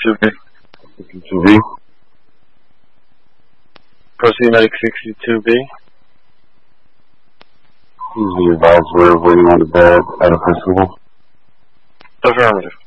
62B. 62B. Proceed medic 62B. Please be advised we're waiting on the bed at a principal. Affirmative.